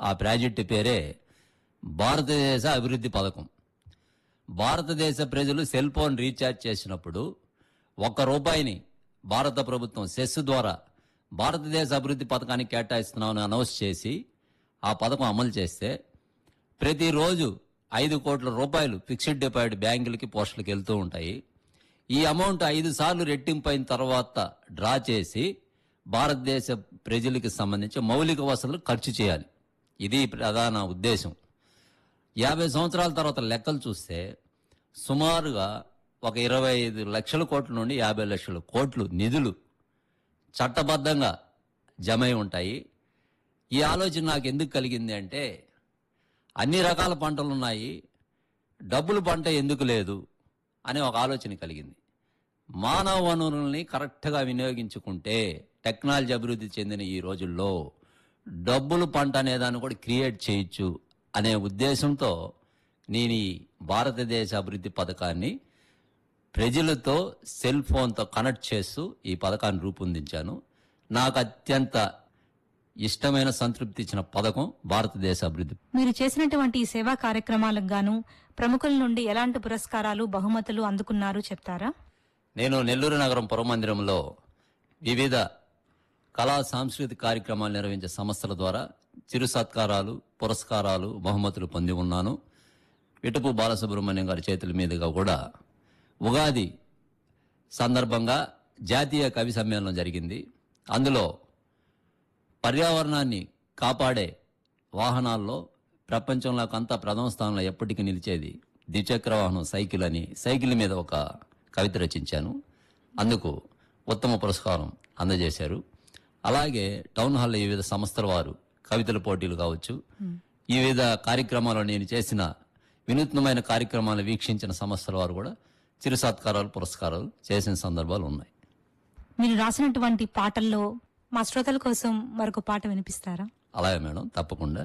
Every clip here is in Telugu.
ఆ ప్రాజెక్టు పేరే భారతదేశ అభివృద్ధి పథకం. భారతదేశ ప్రజలు సెల్ ఫోన్ రీఛార్జ్ చేసినప్పుడు ₹1 భారత ప్రభుత్వం సెస్ ద్వారా భారతదేశ అభివృద్ధి పథకానికి కేటాయిస్తున్నామని అనౌన్స్ చేసి ఆ పథకం అమలు చేస్తే ప్రతిరోజు ₹5 కోట్ల ఫిక్స్డ్ డిపాజిట్ బ్యాంకులకి పోస్టులకు వెళ్తూ ఉంటాయి. ఈ అమౌంట్ 5 సార్లు రెట్టింపైన తర్వాత డ్రా చేసి భారతదేశ ప్రజలకు సంబంధించి మౌలిక వసతులు ఖర్చు చేయాలి. ఇది ప్రధాన ఉద్దేశం. 50 సంవత్సరాల తర్వాత లెక్కలు చూస్తే సుమారుగా ఒక 25 లక్షల కోట్ల నుండి 50 లక్షల కోట్లు నిధులు చట్టబద్ధంగా జమై ఉంటాయి. ఈ ఆలోచన నాకు ఎందుకు కలిగింది అంటే, అన్ని రకాల పంటలు ఉన్నాయి, డబ్బులు పంట ఎందుకు లేదు అనే ఒక ఆలోచన కలిగింది. మానవ వనరుల్ని కరెక్ట్గా వినియోగించుకుంటే టెక్నాలజీ అభివృద్ధి చెందిన ఈ రోజుల్లో డబ్బులు పంట అనేదాన్ని కూడా క్రియేట్ చేయొచ్చు అనే ఉద్దేశంతో నేను ఈ భారతదేశ అభివృద్ధి పథకాన్ని ప్రజలతో సెల్ ఫోన్తో కనెక్ట్ చేస్తూ ఈ పథకాన్ని రూపొందించాను. నాకు అత్యంత ఇష్టమైన సంతృప్తి ఇచ్చిన పథకం భారతదేశ అభివృద్ధి. మీరు చేసినటువంటి ఈ సేవా కార్యక్రమాలకు గాను ప్రముఖుల నుండి ఎలాంటి పురస్కారాలు, బహుమతులు అందుకున్నారు చెప్తారా? నేను నెల్లూరు నగరం పురమందిరంలో వివిధ కళా సాంస్కృతిక కార్యక్రమాలు నిర్వహించే సంస్థల ద్వారా చిరు సత్కారాలు, పురస్కారాలు, బహుమతులు పొంది ఉన్నాను. విటుపు బాలసుబ్రహ్మణ్యం గారి చేతుల మీదుగా కూడా ఉగాది సందర్భంగా జాతీయ కవి సమ్మేళనం జరిగింది. అందులో పర్యావరణాన్ని కాపాడే వాహనాల్లో ప్రపంచంలోకంతా ప్రథమ స్థానంలో ఎప్పటికీ నిలిచేది ద్విచక్ర వాహనం సైకిల్ అని, సైకిల్ మీద ఒక కవిత రచించాను. అందుకు ఉత్తమ పురస్కారం అందజేశారు. అలాగే టౌన్ హాల్లో వివిధ సంస్థల వారు కవితల పోటీలు కావచ్చు, ఈ వివిధ కార్యక్రమాలు నేను చేసిన వినూత్నమైన కార్యక్రమాలను వీక్షించిన సంస్థల వారు కూడా చిరు సత్కారాలు, పురస్కారాలు చేసిన సందర్భాలు ఉన్నాయి. మీరు రాసినటువంటి పాటల్లో మా శ్రోతల కోసం మరొక పాట వినిపిస్తారా? అలాగే మేడం, తప్పకుండా.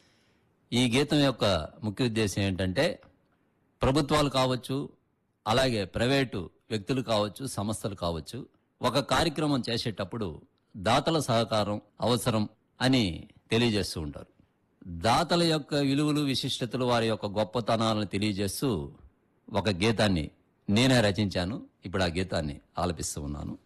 ఈ గీతం యొక్క ముఖ్య ఉద్దేశం ఏంటంటే, ప్రభుత్వాలు కావచ్చు, అలాగే ప్రైవేటు వ్యక్తులు కావచ్చు, సంస్థలు కావచ్చు, ఒక కార్యక్రమం చేసేటప్పుడు దాతల సహకారం అవసరం అని తెలియజేస్తూ ఉంటారు. దాతల యొక్క విలువలు, విశిష్టతలు, వారి యొక్క గొప్పతనాలను తెలియజేస్తూ ఒక గీతాన్ని నేనే రచించాను. ఇప్పుడు ఆ గీతాన్ని ఆలపిస్తూ ఉన్నాను.